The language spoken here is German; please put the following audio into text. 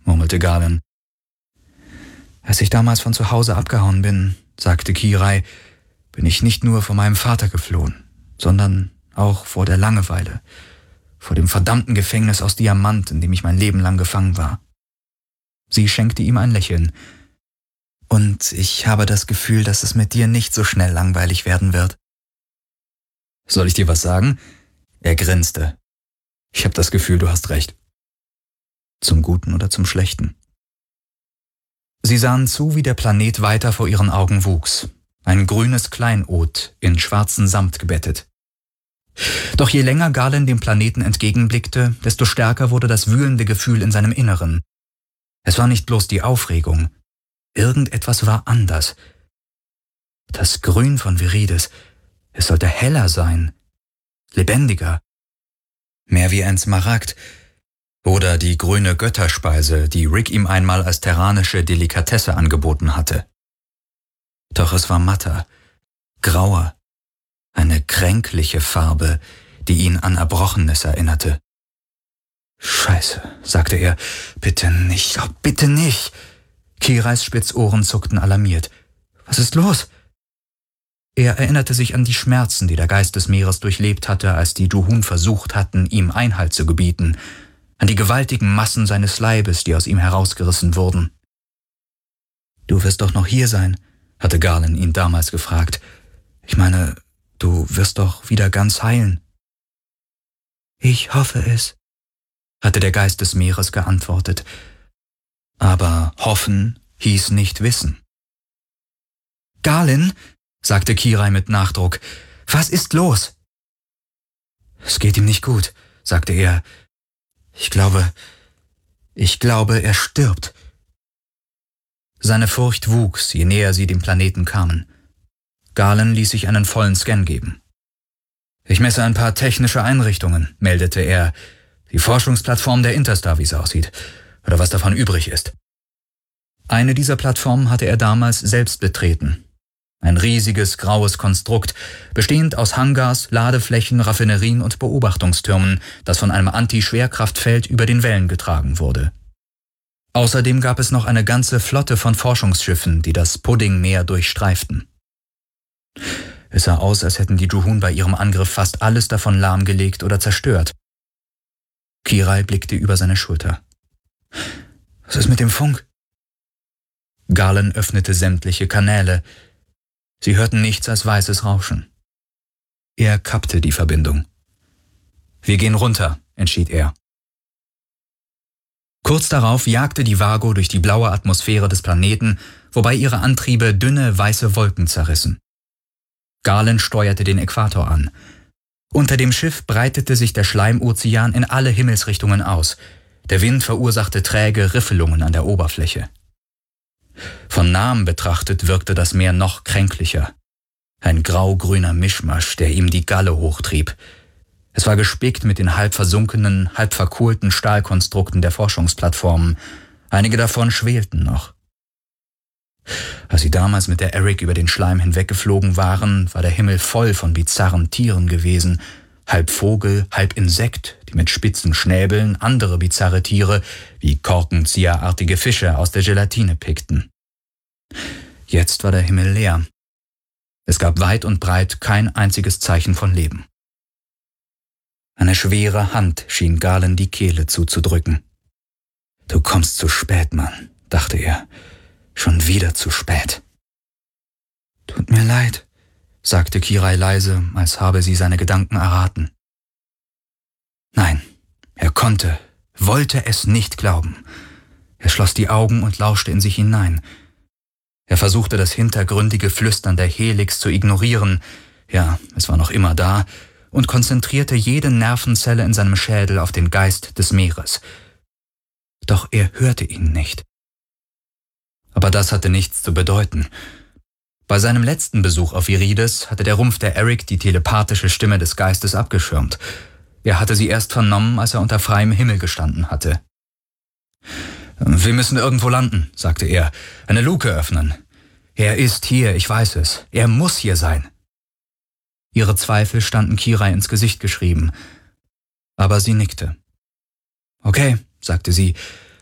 murmelte Galen. Als ich damals von zu Hause abgehauen bin, sagte Kirai, bin ich nicht nur vor meinem Vater geflohen, sondern auch vor der Langeweile, vor dem verdammten Gefängnis aus Diamant, in dem ich mein Leben lang gefangen war. Sie schenkte ihm ein Lächeln. Und ich habe das Gefühl, dass es mit dir nicht so schnell langweilig werden wird. Soll ich dir was sagen? Er grinste. Ich habe das Gefühl, du hast recht. Zum Guten oder zum Schlechten? Sie sahen zu, wie der Planet weiter vor ihren Augen wuchs. Ein grünes Kleinod, in schwarzen Samt gebettet. Doch je länger Galen dem Planeten entgegenblickte, desto stärker wurde das wühlende Gefühl in seinem Inneren. Es war nicht bloß die Aufregung. Irgendetwas war anders. Das Grün von Viridis, es sollte heller sein, lebendiger, mehr wie ein Smaragd oder die grüne Götterspeise, die Rick ihm einmal als terranische Delikatesse angeboten hatte. Doch es war matter, grauer, eine kränkliche Farbe, die ihn an Erbrochenes erinnerte. »Scheiße«, sagte er, »bitte nicht, oh, bitte nicht!« Kirais Spitzohren zuckten alarmiert. »Was ist los?« Er erinnerte sich an die Schmerzen, die der Geist des Meeres durchlebt hatte, als die Juhun versucht hatten, ihm Einhalt zu gebieten, an die gewaltigen Massen seines Leibes, die aus ihm herausgerissen wurden. »Du wirst doch noch hier sein«, hatte Galen ihn damals gefragt. »Ich meine, du wirst doch wieder ganz heilen.« »Ich hoffe es«, hatte der Geist des Meeres geantwortet. Aber hoffen hieß nicht wissen. »Galen«, sagte Kirai mit Nachdruck, »was ist los?« »Es geht ihm nicht gut«, sagte er. Ich glaube, er stirbt.« Seine Furcht wuchs, je näher sie dem Planeten kamen. Galen ließ sich einen vollen Scan geben. »Ich messe ein paar technische Einrichtungen«, meldete er. »Die Forschungsplattform der Interstar, wie es aussieht, oder was davon übrig ist.« Eine dieser Plattformen hatte er damals selbst betreten. Ein riesiges, graues Konstrukt, bestehend aus Hangars, Ladeflächen, Raffinerien und Beobachtungstürmen, das von einem Anti-Schwerkraftfeld über den Wellen getragen wurde. Außerdem gab es noch eine ganze Flotte von Forschungsschiffen, die das Puddingmeer durchstreiften. Es sah aus, als hätten die Juhun bei ihrem Angriff fast alles davon lahmgelegt oder zerstört. Kirai blickte über seine Schulter. »Was ist mit dem Funk?« Galen öffnete sämtliche Kanäle. Sie hörten nichts als weißes Rauschen. Er kappte die Verbindung. »Wir gehen runter«, entschied er. Kurz darauf jagte die Vago durch die blaue Atmosphäre des Planeten, wobei ihre Antriebe dünne, weiße Wolken zerrissen. Galen steuerte den Äquator an. Unter dem Schiff breitete sich der Schleimozean in alle Himmelsrichtungen aus. Der Wind verursachte träge Riffelungen an der Oberfläche. Von nahem betrachtet wirkte das Meer noch kränklicher. Ein grau-grüner Mischmasch, der ihm die Galle hochtrieb. Es war gespickt mit den halb versunkenen, halb verkohlten Stahlkonstrukten der Forschungsplattformen. Einige davon schwelten noch. Als sie damals mit der Eric über den Schleim hinweggeflogen waren, war der Himmel voll von bizarren Tieren gewesen. Halb Vogel, halb Insekt, die mit spitzen Schnäbeln andere bizarre Tiere wie Korkenzieherartige Fische aus der Gelatine pickten. Jetzt war der Himmel leer. Es gab weit und breit kein einziges Zeichen von Leben. Eine schwere Hand schien Galen die Kehle zuzudrücken. »Du kommst zu spät, Mann«, dachte er. »Schon wieder zu spät.« »Tut mir leid«, sagte Kirai leise, als habe sie seine Gedanken erraten. Nein, er wollte es nicht glauben. Er schloss die Augen und lauschte in sich hinein. Er versuchte das hintergründige Flüstern der Helix zu ignorieren, ja, es war noch immer da, und konzentrierte jede Nervenzelle in seinem Schädel auf den Geist des Meeres. Doch er hörte ihn nicht. Aber das hatte nichts zu bedeuten. Bei seinem letzten Besuch auf Viridis hatte der Rumpf der Eric die telepathische Stimme des Geistes abgeschirmt. Er hatte sie erst vernommen, als er unter freiem Himmel gestanden hatte. »Wir müssen irgendwo landen«, sagte er. »Eine Luke öffnen. Er ist hier, ich weiß es. Er muss hier sein.« Ihre Zweifel standen Kirai ins Gesicht geschrieben. Aber sie nickte. »Okay«, sagte sie,